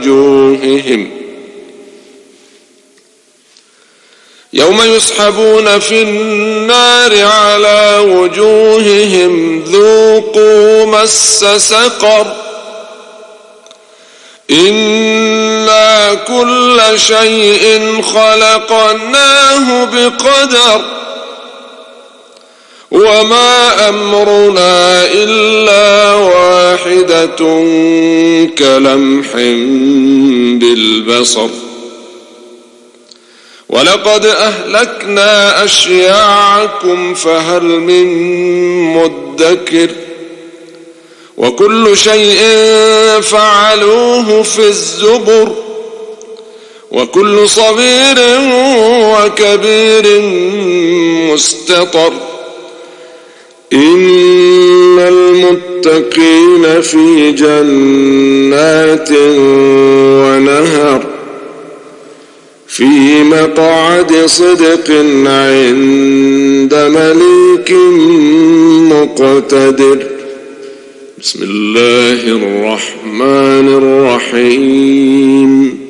وجوههم يوم يسحبون في النار على وجوههم ذوقوا مس سقر إنا كل شيء خلقناه بقدر وما أمرنا إلا واحدة كلمح بالبصر ولقد أهلكنا أشياعكم فهل من مدكر وكل شيء فعلوه في الزبر وكل صغير وكبير مستطر إن المتقين في جنات ونهر في مقعد صدق عند مليك مقتدر بسم الله الرحمن الرحيم